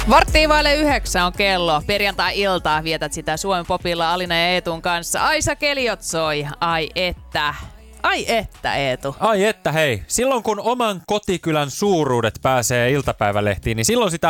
8:15 on kello. Perjantai-iltaa vietät sitä Suomen popilla Alina ja Eetun kanssa. Aisa Keliot soi. Ai että. Ai että, Eetu. Ai että, hei. Silloin kun oman kotikylän suuruudet pääsee iltapäivälehtiin, niin silloin sitä